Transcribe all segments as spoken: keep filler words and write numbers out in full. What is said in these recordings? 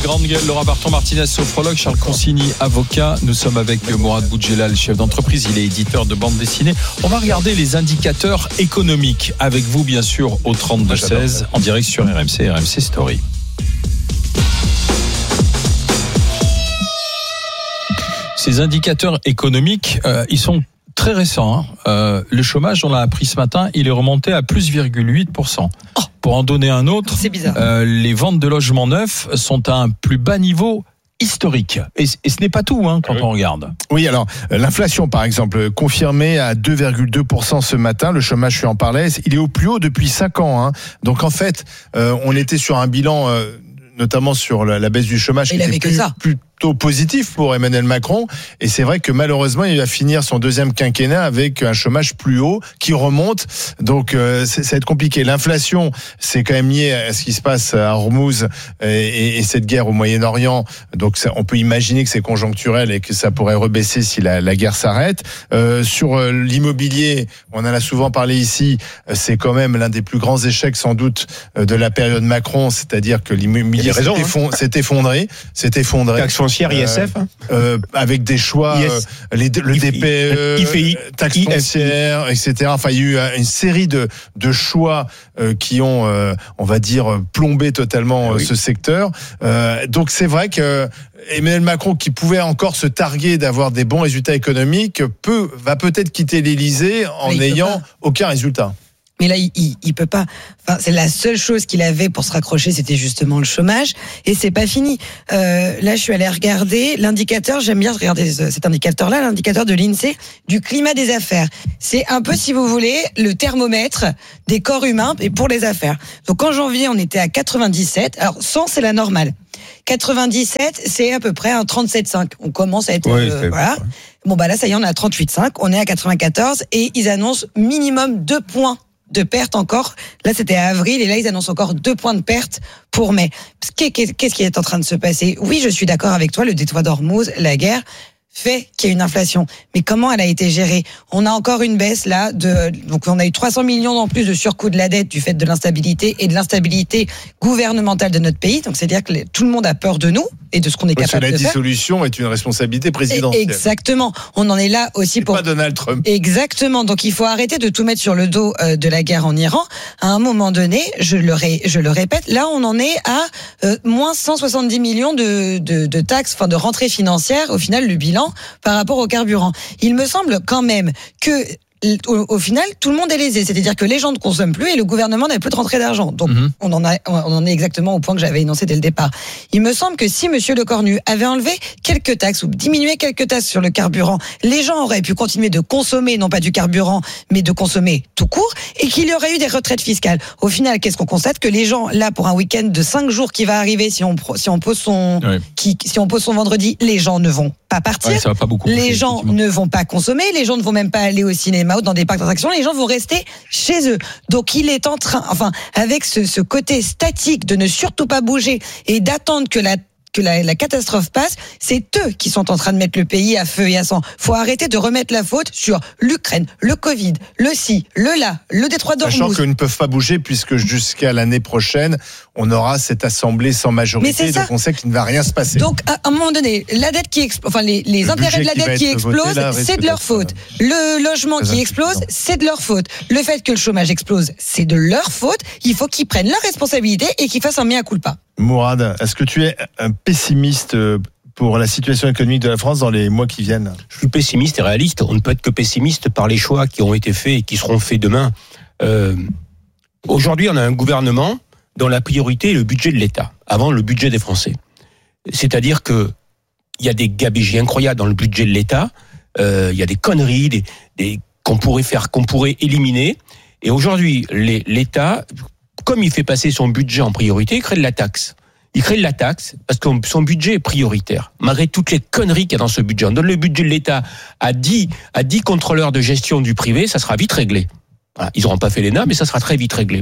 grande gueule, Laura Barton-Martinez, sophrologue, Charles Consigny, avocat. Nous sommes avec Mourad Boudjelal, chef d'entreprise. Il est éditeur de bande dessinée. On va regarder les indicateurs économiques avec vous, bien sûr, au trente-deux seize, en direct sur R M C, R M C Story. Ces indicateurs économiques, euh, ils sont très récents. Hein. Euh, le chômage, on l'a appris ce matin, il est remonté à plus zéro virgule huit pour cent. Oh. Pour en donner un autre, c'est bizarre. Euh, les ventes de logements neufs sont à un plus bas niveau historique. Et, et ce n'est pas tout hein, quand oui. on regarde. Oui, alors l'inflation, par exemple, confirmée à deux virgule deux pour cent ce matin. Le chômage, je en parlais, il est au plus haut depuis cinq ans. Hein. Donc en fait, euh, on était sur un bilan, euh, notamment sur la, la baisse du chômage, il qui était plus, ça. plus positif pour Emmanuel Macron, et c'est vrai que malheureusement il va finir son deuxième quinquennat avec un chômage plus haut qui remonte, donc euh, c'est, ça va être compliqué. L'inflation, c'est quand même lié à ce qui se passe à Hormuz et, et, et cette guerre au Moyen-Orient, donc ça, on peut imaginer que c'est conjoncturel et que ça pourrait rebaisser si la, la guerre s'arrête. Euh, sur euh, l'immobilier, on en a souvent parlé ici, c'est quand même l'un des plus grands échecs sans doute de la période Macron, c'est-à-dire que l'immobilier s'est, effond- s'est effondré, s'est effondré. I S F, euh, euh, avec des choix, euh, les, le D P E, I F I, taxe foncière, et cetera. Enfin, il y a eu une série de, de choix euh, qui ont, euh, on va dire, plombé totalement oui. ce secteur. Euh, donc, c'est vrai que Emmanuel Macron, qui pouvait encore se targuer d'avoir des bons résultats économiques, peut, va peut-être quitter l'Élysée en n'ayant aucun résultat. Mais là, il, il, il peut pas. Enfin, c'est la seule chose qu'il avait pour se raccrocher, c'était justement le chômage. Et c'est pas fini. Euh, là, je suis allée regarder l'indicateur. J'aime bien regarder cet indicateur-là, l'indicateur de l'INSEE du climat des affaires. C'est un peu, si vous voulez, le thermomètre des corps humains et pour les affaires. Donc, en janvier, on était à quatre-vingt-dix-sept. Alors, cent, c'est la normale. quatre-vingt-dix-sept, c'est à peu près un trente-sept virgule cinq. On commence à être, oui, euh, voilà. Bon, bah là, ça y est, on est à trente-huit virgule cinq. On est à quatre-vingt-quatorze et ils annoncent minimum deux points de perte encore. Là, c'était à avril et là, ils annoncent encore deux points de perte pour mai. Qu'est-ce qui est en train de se passer ? Oui, je suis d'accord avec toi, le détroit d'Ormuz, la guerre fait qu'il y a une inflation. Mais comment elle a été gérée ? On a encore une baisse là de, donc on a eu trois cents millions en plus de surcoût de la dette du fait de l'instabilité et de l'instabilité gouvernementale de notre pays. Donc c'est-à-dire que tout le monde a peur de nous et de ce qu'on est capable de faire. La dissolution est une responsabilité présidentielle. Exactement. On en est là aussi c'est pour. Pas Donald Trump. Exactement. Donc il faut arrêter de tout mettre sur le dos euh, de la guerre en Iran. À un moment donné, je le, ré, je le répète, là on en est à euh, moins cent soixante-dix millions de, de, de taxes, enfin de rentrées financières. Au final, le bilan par rapport au carburant. Il me semble quand même que Au, au final, tout le monde est lésé. C'est-à-dire que les gens ne consomment plus et le gouvernement n'a plus de rentrée d'argent. Donc, mmh. on, en a, on en est exactement au point que j'avais énoncé dès le départ. Il me semble que si M. Lecornu avait enlevé quelques taxes ou diminué quelques taxes sur le carburant, les gens auraient pu continuer de consommer, non pas du carburant, mais de consommer tout court, et qu'il y aurait eu des retraites fiscales. Au final, qu'est-ce qu'on constate ? Que les gens, là, pour un week-end de cinq jours qui va arriver, si on, si on, pose, son, oui. qui, si on pose son vendredi, les gens ne vont pas partir. Ouais, ça va pas beaucoup les gens ne vont pas consommer, les gens ne vont même pas aller au cinéma ou dans des parcs d'attractions, les gens vont rester chez eux. Donc il est en train, enfin, avec ce, ce côté statique de ne surtout pas bouger et d'attendre que la que la, la catastrophe passe, c'est eux qui sont en train de mettre le pays à feu et à sang. Faut arrêter de remettre la faute sur l'Ukraine, le Covid, le ci, le là, le détroit d'Ormuz. Sachant qu'ils ne peuvent pas bouger puisque jusqu'à l'année prochaine, on aura cette assemblée sans majorité, donc on sait qu'il ne va rien se passer. Donc à un moment donné, la dette qui explose, enfin les, les intérêts de la dette qui explosent, là, c'est de leur faute. Le logement qui explose, c'est de leur faute. Le fait que le chômage explose, c'est de leur faute. Il faut qu'ils prennent leurs responsabilités et qu'ils fassent un mea culpa. Mourad, est-ce que tu es un pessimiste pour la situation économique de la France dans les mois qui viennent ? Je suis pessimiste et réaliste. On ne peut être que pessimiste par les choix qui ont été faits et qui seront faits demain. Euh, aujourd'hui, on a un gouvernement dont la priorité est le budget de l'État, avant le budget des Français. C'est-à-dire que il y a des gabegies incroyables dans le budget de l'État. Euh, il y a des conneries, des, des, qu'on pourrait faire, qu'on pourrait éliminer. Et aujourd'hui, les, l'État, comme il fait passer son budget en priorité, il crée de la taxe. Il crée de la taxe parce que son budget est prioritaire. Malgré toutes les conneries qu'il y a dans ce budget. On donne le budget de l'État à dix, à dix contrôleurs de gestion du privé, ça sera vite réglé. Voilà. Ils n'auront pas fait l'E N A, mais ça sera très vite réglé.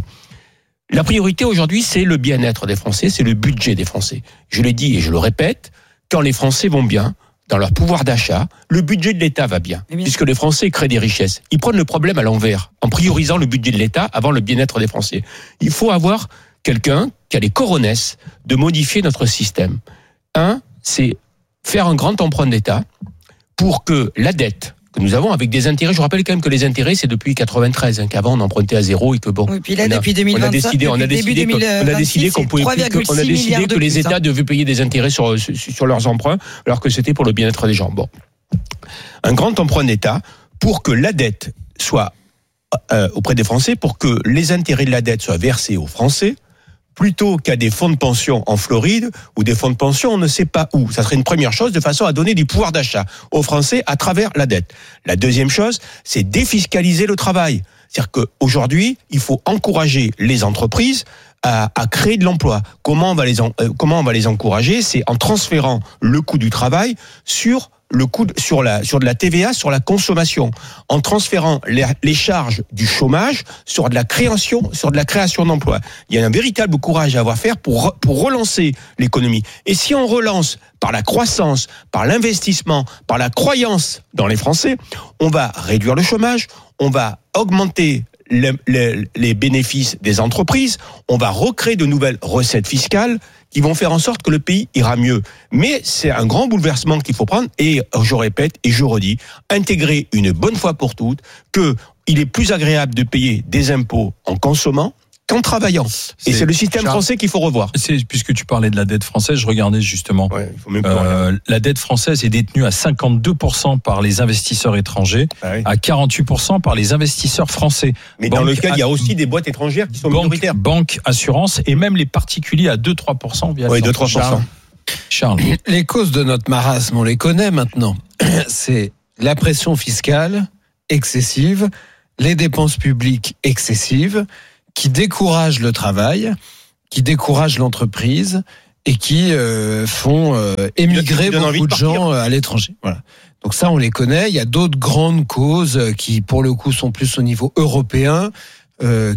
La priorité aujourd'hui, c'est le bien-être des Français, c'est le budget des Français. Je l'ai dit et je le répète, quand les Français vont bien, dans leur pouvoir d'achat, le budget de l'État va bien, bien, puisque les Français créent des richesses. Ils prennent le problème à l'envers, en priorisant le budget de l'État avant le bien-être des Français. Il faut avoir quelqu'un qui a les coronesses de modifier notre système. Un, c'est faire un grand emprunt d'État pour que la dette que nous avons avec des intérêts, je rappelle quand même que les intérêts c'est depuis quatre-vingt-treize, hein, qu'avant on empruntait à zéro et que bon. Oui, puis là on a, depuis deux mille vingt-cinq, on a décidé, on a décidé, début que, on a décidé qu'on pouvait plus, on a décidé que les États devaient payer des intérêts sur sur leurs emprunts, alors que c'était pour le bien-être des gens. Bon, un grand emprunt d'État pour que la dette soit euh, auprès des Français, pour que les intérêts de la dette soient versés aux Français, plutôt qu'à des fonds de pension en Floride ou des fonds de pension on ne sait pas où. Ça serait une première chose, de façon à donner du pouvoir d'achat aux Français à travers la dette. La deuxième chose, c'est défiscaliser le travail. C'est-à-dire qu'aujourd'hui, il faut encourager les entreprises à, à créer de l'emploi. Comment on va les, en, euh, comment on va les encourager ? C'est en transférant le coût du travail sur le coût de, sur la sur de la T V A sur la consommation, en transférant les, les charges du chômage sur de la création sur de la création d'emplois. Il y a un véritable courage à avoir faire pour pour relancer l'économie. Et si on relance par la croissance, par l'investissement, par la croyance dans les Français, on va réduire le chômage, on va augmenter les, les, les bénéfices des entreprises, on va recréer de nouvelles recettes fiscales qui vont faire en sorte que le pays ira mieux. Mais c'est un grand bouleversement qu'il faut prendre, et je répète et je redis, intégrer une bonne fois pour toutes qu'il est plus agréable de payer des impôts en consommant qu'en travaillant. Et c'est, c'est le système Charles, français qu'il faut revoir. C'est, puisque tu parlais de la dette française, je regardais justement. Ouais, il faut même euh, la dette française est détenue à cinquante-deux pour cent par les investisseurs étrangers, ah oui. à quarante-huit pour cent par les investisseurs français. Mais banque, dans lequel il y a aussi des boîtes étrangères qui sont banque, minoritaires. Banque, assurance, et même les particuliers à deux à trois pour cent. Oui, deux à trois pour cent. Charles. Charles. Les causes de notre marasme, on les connaît maintenant. C'est la pression fiscale excessive, les dépenses publiques excessives, qui découragent le travail, qui découragent l'entreprise et qui euh, font euh, émigrer beaucoup de, de gens à l'étranger. Voilà. Donc ça, on les connaît. Il y a d'autres grandes causes qui, pour le coup, sont plus au niveau européen, euh,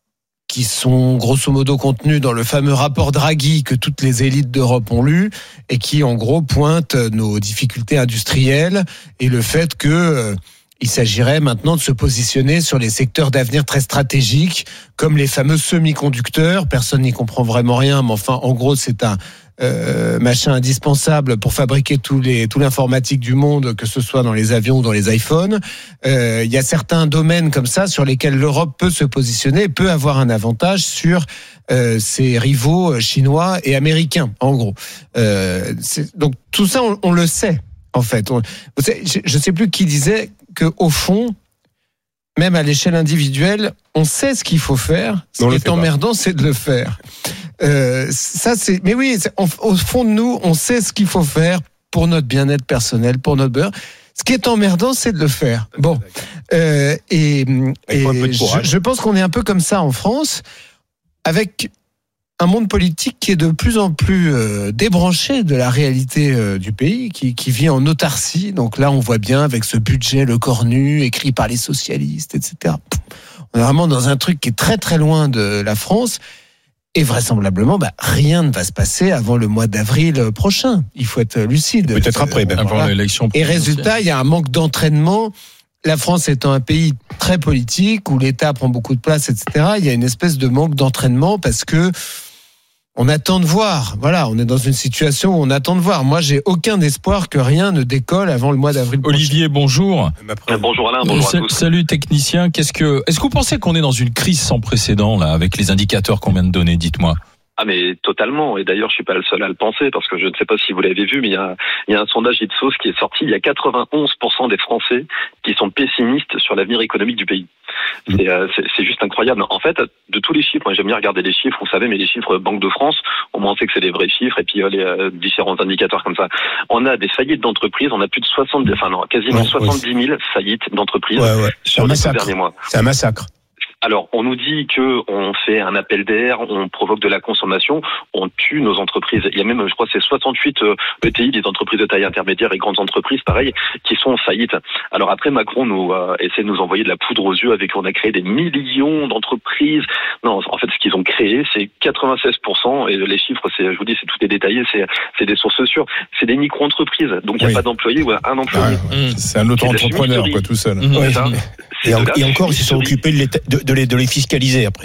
qui sont grosso modo contenues dans le fameux rapport Draghi que toutes les élites d'Europe ont lu et qui, en gros, pointent nos difficultés industrielles et le fait que euh, il s'agirait maintenant de se positionner sur les secteurs d'avenir très stratégiques, comme les fameux semi-conducteurs. Personne n'y comprend vraiment rien, mais enfin, en gros, c'est un euh, machin indispensable pour fabriquer tous les, tout l'informatique du monde, que ce soit dans les avions ou dans les iPhones. Euh, il y a certains domaines comme ça sur lesquels l'Europe peut se positionner, peut avoir un avantage sur euh, ses rivaux chinois et américains, en gros. Euh, c'est, donc tout ça, on, on le sait. En fait, on, je ne sais plus qui disait qu'au fond, même à l'échelle individuelle, on sait ce qu'il faut faire. Ce qui est emmerdant, c'est de le faire. Euh, ça, c'est. Mais oui, c'est, on, au fond de nous, on sait ce qu'il faut faire pour notre bien-être personnel, pour notre beurre. Ce qui est emmerdant, c'est de le faire. Bon, euh, et, et je, je pense qu'on est un peu comme ça en France, avec un monde politique qui est de plus en plus euh, débranché de la réalité euh, du pays, qui, qui vit en autarcie. Donc là, on voit bien avec ce budget le cornu, écrit par les socialistes, et cetera. On est vraiment dans un truc qui est très très loin de la France. Et vraisemblablement, bah, rien ne va se passer avant le mois d'avril prochain. Il faut être lucide. Peut-être après, même avant voilà. l'élection. Et résultat, il y a un manque d'entraînement. La France étant un pays très politique, où l'État prend beaucoup de place, et cetera, il y a une espèce de manque d'entraînement parce que on attend de voir. Voilà, on est dans une situation où on attend de voir. Moi, j'ai aucun espoir que rien ne décolle avant le mois d'avril prochain. Olivier, bonjour. Bonjour Alain, bonjour à tous. Salut technicien. Qu'est-ce que, est-ce que vous pensez qu'on est dans une crise sans précédent là, avec les indicateurs qu'on vient de donner ? Dites-moi. Ah mais totalement, et d'ailleurs je suis pas le seul à le penser, parce que je ne sais pas si vous l'avez vu, mais il y a, il y a un sondage Ipsos qui est sorti, il y a quatre-vingt-onze pour cent des Français qui sont pessimistes sur l'avenir économique du pays. C'est, euh, c'est, c'est juste incroyable. En fait, de tous les chiffres, moi j'aime bien regarder les chiffres, vous savez, mais les chiffres Banque de France, au moins on sait que c'est des vrais chiffres, et puis euh, les euh, différents indicateurs comme ça. On a des faillites d'entreprises, on a plus de soixante, enfin non, quasiment ouais, soixante-dix mille faillites d'entreprises ouais, ouais. sur les deux derniers mois. C'est un massacre. Alors, on nous dit que on fait un appel d'air, on provoque de la consommation, on tue nos entreprises. Il y a même, je crois, c'est soixante-huit E T I, des entreprises de taille intermédiaire et grandes entreprises, pareil, qui sont en faillite. Alors après, Macron nous euh, essaie de nous envoyer de la poudre aux yeux avec on a créé des millions d'entreprises. Non, en fait, ce qu'ils ont créé, c'est quatre-vingt-seize pour cent, et les chiffres, c'est, je vous dis, c'est tout est détaillé, c'est, c'est des sources sûres. C'est des micro-entreprises, donc il n'y a oui. pas d'employés ou un employé. Ouais, c'est un auto-entrepreneur, quoi, tout seul. Mmh. Ouais. Et, en, et encore, ils se sont occupés de les, de, de, les, de les fiscaliser après.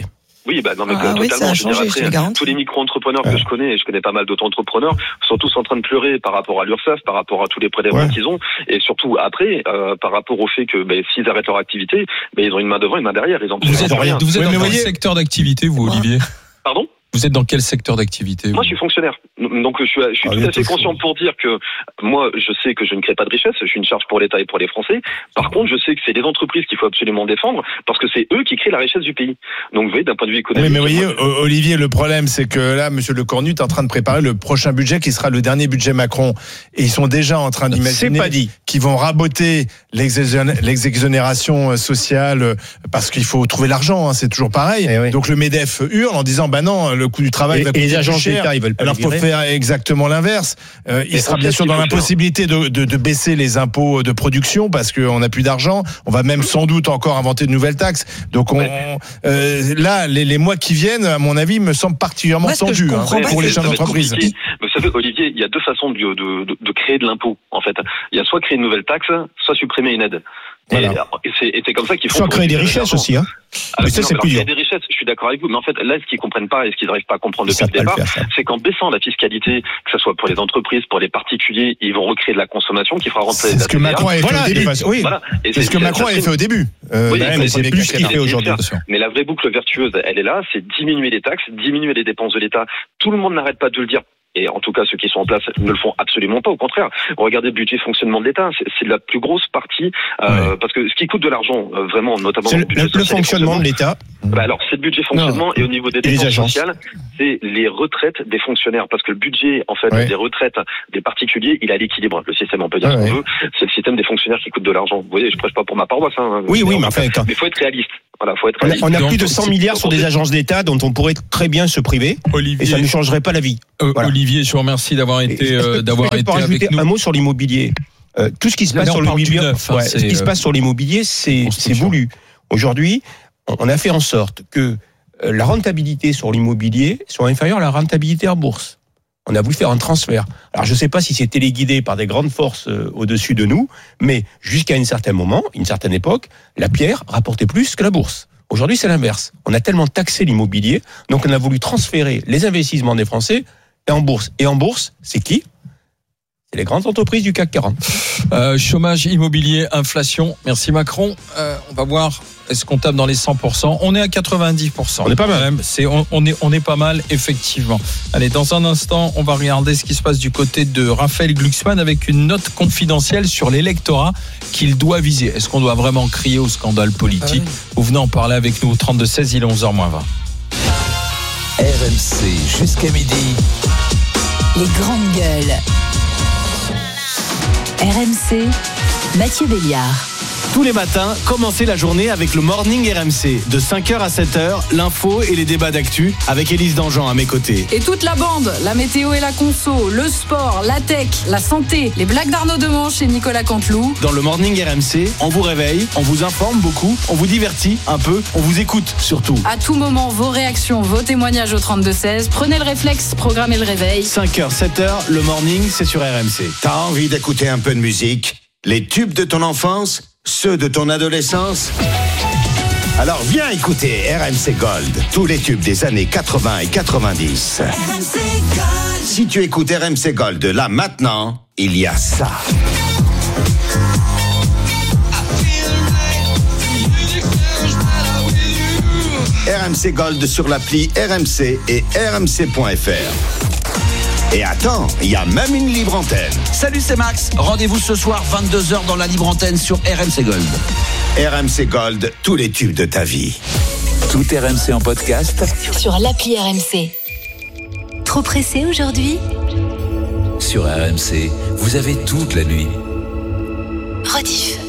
Oui, bah non, mais Ah, totalement. oui, ça a je veux dire, changé, après, je te le garantis. tous les micro-entrepreneurs Ouais. que je connais, et je connais pas mal d'auto-entrepreneurs, sont tous en train de pleurer par rapport à l'URSSAF, par rapport à tous les prélèvements Ouais. qu'ils ont, et surtout après, euh, par rapport au fait que, ben, s'ils arrêtent leur activité, ben, ils ont une main devant, une main derrière. Ils ont Vous êtes, absolument rien. vous êtes Ouais, dans mais quel voyez- secteur d'activité, vous, Olivier? Pardon? Vous êtes dans quel secteur d'activité? Moi, vous je suis fonctionnaire. Donc, je suis, je suis Ah, tout vous à êtes fait au conscient pour dire que moi, je sais que je ne crée pas de richesse. Je suis une charge pour l'État et pour les Français. Par contre, je sais que c'est les entreprises qu'il faut absolument défendre parce que c'est eux qui créent la richesse du pays. Donc, vous voyez, d'un point de vue Oui, économique. mais vous voyez, O- Olivier, le problème, c'est que là, Monsieur Le Cornu est en train de préparer le prochain budget qui sera le dernier budget Macron. Et ils sont déjà en train C'est d'imaginer pas dit. qu'ils vont raboter l'exexon- l'exexonération sociale parce qu'il faut trouver l'argent, hein, c'est toujours pareil. Eh oui. Donc le MEDEF hurle en disant, bah non, le coût du travail Et, va et coûter les plus agences cher. d'État, ils veulent pas Alors les faut virer. faire exactement l'inverse. Euh, il Mais sera en bien fait, sûr il dans faut faire- l'impossibilité de, de, de baisser les impôts de production parce qu'on n'a plus d'argent. On va même sans doute encore inventer de nouvelles taxes. Donc on, euh, là, les, les mois qui viennent, à mon avis, me semblent particulièrement Moi, ce que je tendus hein, comprends pas, pour les c'est- chefs ça va être d'entreprise. compliqué. Mais vous savez, Olivier, il y a deux façons de, de, de, de créer de l'impôt, en fait. Il y a soit créer une nouvelle taxe, soit supprimer une aide. Et, Voilà. et c'est, et c'est comme ça qu'il faut Soit créer des récupérer richesses l'argent. aussi, hein. Ah, Mais ça, non, c'est alors, plus créer dur. des richesses, je suis d'accord avec vous. Mais en fait, là, ce qu'ils comprennent pas et ce qu'ils n'arrivent pas à comprendre Ils depuis le savent pas le départ, faire, ça. c'est qu'en baissant la fiscalité, que ce soit pour les entreprises, pour les particuliers, ils vont recréer de la consommation qui fera rentrer C'est la ce que T V A. Macron avait fait Voilà, au début. et- oui. Voilà. Et C'est ce que ça- Macron ça avait serait- fait au début. Euh, Oui, bah, mais les c'est premiers plus ce qu'il quinquennats. fait aujourd'hui. Attention. Mais la vraie boucle vertueuse, elle est là, c'est diminuer les taxes, diminuer les dépenses de l'État. Tout le monde n'arrête pas de le dire. Et en tout cas, ceux qui sont en place ne le font absolument pas. Au contraire, regardez le budget de fonctionnement de l'État, c'est, c'est la plus grosse partie, euh, parce que ce qui coûte de l'argent, euh, vraiment, notamment C'est dans le, budget le social et fonctionnement de l'État. bah alors, c'est le budget fonctionnement et au niveau des Et les dépenses agences. sociales, c'est les retraites des fonctionnaires. Parce que le budget, en fait, Ouais. des retraites des particuliers, il est à l'équilibre. Le système, on peut dire Ouais, ce qu'on ouais. veut. C'est le système des fonctionnaires qui coûte de l'argent. Vous voyez, je prêche pas pour ma paroisse. Hein, Oui, oui, en mais fait, enfin, quand- mais faut être réaliste. Voilà, faut être On a, réaliste. on a Donc, plus de cent c'est- milliards sur des agences d'État dont on pourrait très bien se priver et ça Olivier, ne changerait pas la vie. euh, Voilà. Olivier, je vous remercie d'avoir Et- été, est-ce que euh, tu d'avoir peux été pas rajouter avec nous. un mot sur l'immobilier. Euh, tout ce qui se Là, passe on sur parle du l'immobilier, neuf, hein, ouais, c'est, ce qui se euh, passe sur l'immobilier, c'est c'est construction. voulu. Aujourd'hui, on on a fait en sorte que euh, la rentabilité sur l'immobilier soit inférieure à la rentabilité en bourse. On a voulu faire un transfert. Alors, je ne sais pas si c'est téléguidé par des grandes forces euh, au-dessus de nous, mais jusqu'à un certain moment, une certaine époque, la pierre rapportait plus que la bourse. Aujourd'hui, c'est l'inverse. On a tellement taxé l'immobilier, donc on a voulu transférer les investissements des Français en bourse. Et en bourse, c'est qui ? C'est les grandes entreprises du C A C quarante. Euh, chômage, immobilier, inflation. Merci Macron. Euh, on va voir. Est-ce qu'on tape dans les cent pour cent? On est à quatre-vingt-dix pour cent. On est pas mal. Quand même. C'est, on, on est, on est pas mal, effectivement. Allez, dans un instant, on va regarder ce qui se passe du côté de Raphaël Glucksmann avec une note confidentielle sur l'électorat qu'il doit viser. Est-ce qu'on doit vraiment crier au scandale politique? Vous venez en parler avec nous au trente-deux seize, il est onze heures moins vingt. R M C jusqu'à midi. Les grandes gueules. R M C, Mathieu Béliard. Tous les matins, commencez la journée avec le Morning R M C. De cinq heures à sept heures, l'info et les débats d'actu avec Élise Dangean à mes côtés. Et toute la bande, la météo et la conso, le sport, la tech, la santé, les blagues d'Arnaud Demanche et Nicolas Canteloup. Dans le Morning R M C, on vous réveille, on vous informe beaucoup, on vous divertit un peu, on vous écoute surtout. À tout moment, vos réactions, vos témoignages au trente-deux seize. Prenez le réflexe, programmez le réveil. cinq heures, sept heures, le Morning, c'est sur R M C. T'as envie d'écouter un peu de musique? Les tubes de ton enfance? Ceux de ton adolescence? Alors viens écouter R M C Gold, tous les tubes des années quatre-vingts et quatre-vingt-dix. Si tu écoutes R M C Gold là maintenant, il y a ça. R M C Gold sur l'appli R M C et R M C point F R. Et attends, il y a même une libre antenne. Salut, c'est Max. Rendez-vous ce soir vingt-deux heures dans la libre antenne sur R M C Gold. R M C Gold, tous les tubes de ta vie. Tout R M C en podcast Sur l'appli R M C. Trop pressé aujourd'hui? sur R M C. Vous avez toute la nuit. Rediff.